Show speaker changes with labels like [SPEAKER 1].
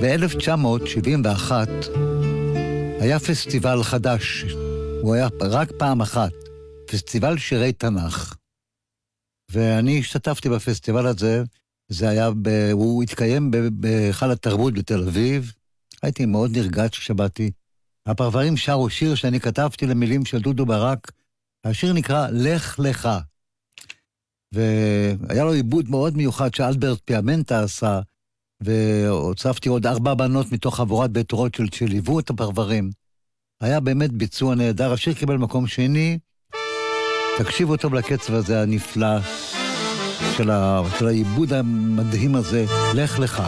[SPEAKER 1] ב-1971 היה פסטיבל חדש, הוא היה רק פעם אחת, פסטיבל שירי תנ"ך. ואני השתתפתי בפסטיבל הזה, הוא התקיים בהיכל התרבות בתל אביב, הייתי מאוד נרגש כשבאתי. הפרברים שרו שיר שאני כתבתי למילים של דודו ברק, השיר נקרא לך לך. והיה לו עיבוד מאוד מיוחד שאלברט פיאמנטה עשה, והוצפתי עוד 4 בנות מתוך חבורת בית רוטשילד שליוו את הפרברים. היה באמת ביצוע נהדר, השיר קיבל מקום שני, תקשיבו טוב לקצב הזה הנפלא של העיבוד המדהים הזה, לך לך.